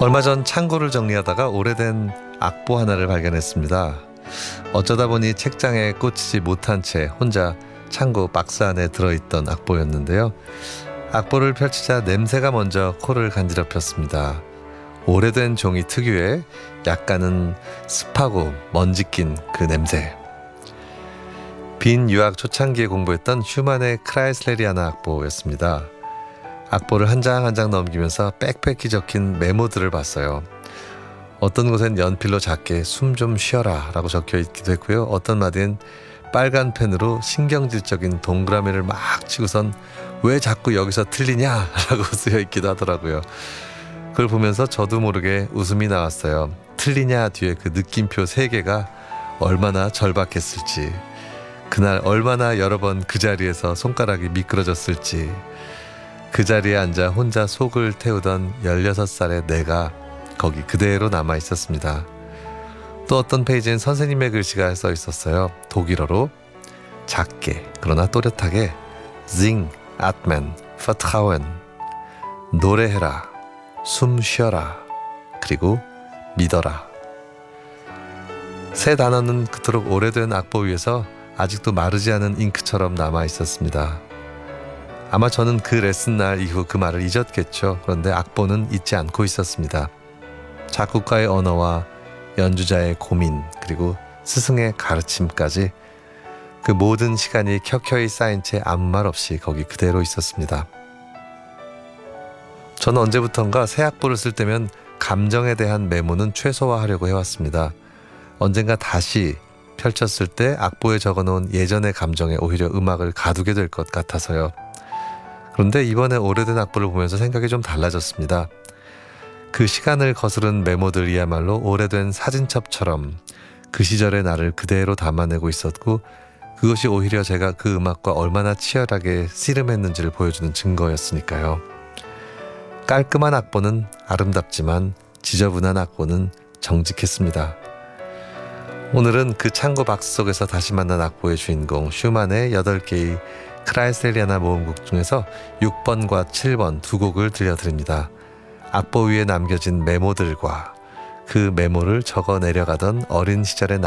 얼마 전 창고를 정리하다가 오래된 악보 하나를 발견했습니다. 어쩌다 보니 책장에 꽂히지 못한 채 혼자 창고 박스 안에 들어있던 악보였는데요. 악보를 펼치자 냄새가 먼저 코를 간지럽혔습니다. 오래된 종이 특유의 약간은 습하고 먼지 낀 그 냄새. 빈 유학 초창기에 공부했던 슈만의 크라이슬레리아나 악보였습니다. 악보를 한 장 한 장 넘기면서 빽빽히 적힌 메모들을 봤어요. 어떤 곳엔 연필로 작게 숨 좀 쉬어라 라고 적혀 있기도 했고요. 어떤 마디엔 빨간 펜으로 신경질적인 동그라미를 막 치고선 왜 자꾸 여기서 틀리냐 라고 쓰여 있기도 하더라고요. 그걸 보면서 저도 모르게 웃음이 나왔어요. 틀리냐 뒤에 그 느낌표 3개가 얼마나 절박했을지, 그날 얼마나 여러 번 그 자리에서 손가락이 미끄러졌을지, 그 자리에 앉아 혼자 속을 태우던 16살의 내가 거기 그대로 남아 있었습니다. 또 어떤 페이지엔 선생님의 글씨가 써 있었어요. 독일어로 작게 그러나 또렷하게 Sing, atmen, vertrauen, 노래해라, 숨 쉬어라, 그리고 믿어라. 세 단어는 그토록 오래된 악보 위에서 아직도 마르지 않은 잉크처럼 남아 있었습니다. 아마 저는 그 레슨 날 이후 그 말을 잊었겠죠. 그런데 악보는 잊지 않고 있었습니다. 작곡가의 언어와 연주자의 고민, 그리고 스승의 가르침까지 그 모든 시간이 켜켜이 쌓인 채 아무 말 없이 거기 그대로 있었습니다. 저는 언제부턴가 새 악보를 쓸 때면 감정에 대한 메모는 최소화하려고 해왔습니다. 언젠가 다시 펼쳤을 때 악보에 적어놓은 예전의 감정에 오히려 음악을 가두게 될 것 같아서요. 그런데 이번에 오래된 악보를 보면서 생각이 좀 달라졌습니다. 그 시간을 거스른 메모들이야말로 오래된 사진첩처럼 그 시절의 나를 그대로 담아내고 있었고, 그것이 오히려 제가 그 음악과 얼마나 치열하게 씨름했는지를 보여주는 증거였으니까요. 깔끔한 악보는 아름답지만 지저분한 악보는 정직했습니다. 오늘은 그 창고 박스 속에서 다시 만난 악보의 주인공 슈만의 8개의 크라이슬레리아나 모음곡 중에서 6번과 7번 두 곡을 들려드립니다. 악보 위에 남겨진 메모들과 그 메모를 적어 내려가던 어린 시절의